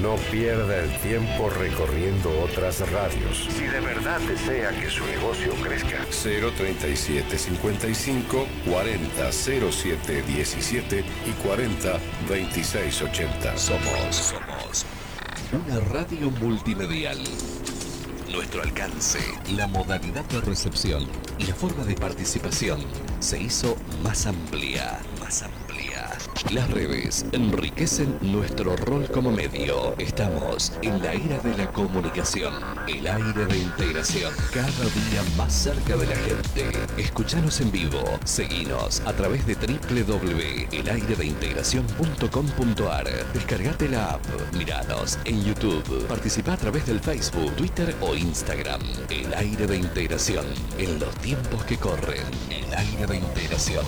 No pierda el tiempo recorriendo otras radios. Si de verdad desea que su negocio crezca. 037 55 40 07 17 y 40 26 80. Somos una radio multimedial. Nuestro alcance, la modalidad de recepción y la forma de participación se hizo más amplia. Las redes enriquecen nuestro rol como medio. Estamos en la era de la comunicación, el aire de integración, cada día más cerca de la gente. Escuchanos en vivo, seguinos a través de www.elayredeintegracion.com.ar. Descargate la app, miranos en YouTube, participa a través del Facebook, Twitter o Instagram. El aire de integración, en los tiempos que corren. El aire de integración.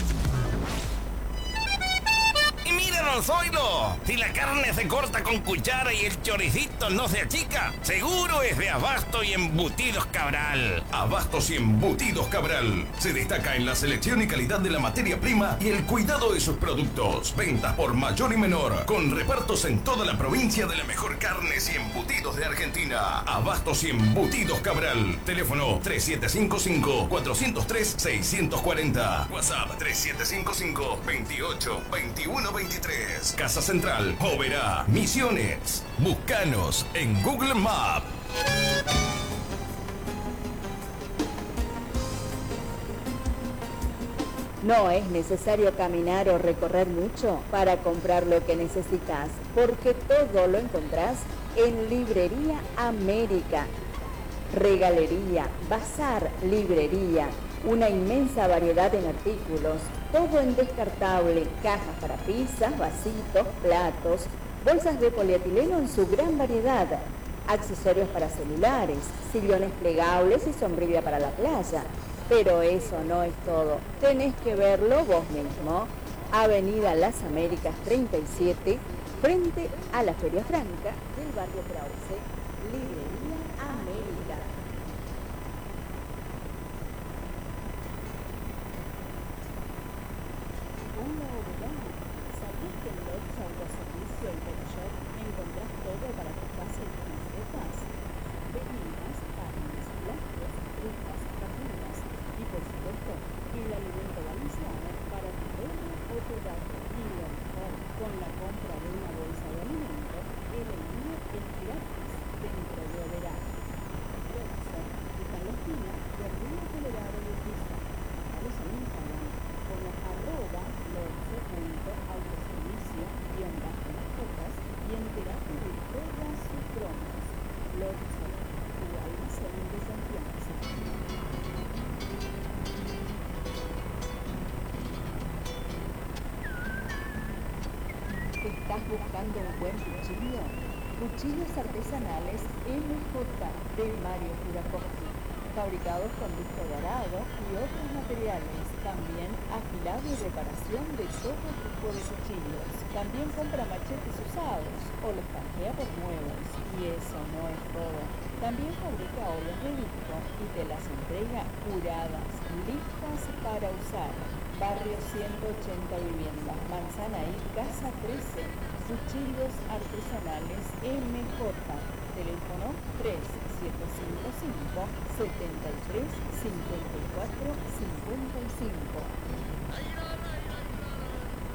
Y míranos, oílo. Si la carne se corta con cuchara y el choricito no se achica, seguro es de Abasto y Embutidos Cabral. Abastos y Embutidos Cabral se destaca en la selección y calidad de la materia prima y el cuidado de sus productos. Ventas por mayor y menor, con repartos en toda la provincia de la mejor carnes y embutidos de Argentina. Abastos y Embutidos Cabral. Teléfono 3755 403 640. WhatsApp 3755 28 21 23. Casa Central, Oberá, Misiones. Búscanos en Google Maps. No es necesario caminar o recorrer mucho para comprar lo que necesitas, porque todo lo encontrás en Librería América. Regalería, bazar, librería, una inmensa variedad en artículos, todo en descartable, cajas para pizzas, vasitos, platos, bolsas de polietileno en su gran variedad, accesorios para celulares, sillones plegables y sombrilla para la playa. Pero eso no es todo, tenés que verlo vos mismo. Avenida Las Américas 37, frente a la Feria Franca del barrio Krause, Librería América. Hola, hola. ¿Sabías que en Lodge Autoservicio y Pet Shop encontrás todo para que pases tus mascotas? Bebidas, carnes, lácteos, frutas, verduras y por supuesto el alimento balanceado para tu perro o tu gato. Y lo mejor, con la compra de una bolsa de alimento, el envío es gratis dentro de Oberá. Lodge, están los días de Río Colorado y Urquiza. Búscalos en Instagram como @lodge.autoservicio_mascotas y entérate de todas sus promos. Lodge, tu almacén de confianza. ¿Estás buscando un buen cuchillo? Cuchillos artesanales MJ de Mario Kurakovsky, fabricados con disco dorado y otros materiales. También afilado y reparación de todo tipo de cuchillos. También compra machetes usados o los canjea por nuevos. Y eso no es todo. También fabrica ollas de disco y te las entrega curadas, listas para usar. Barrio 180 Viviendas, Manzana y Casa 13. Cuchillos artesanales MJ. Teléfono 3755 73 54 55.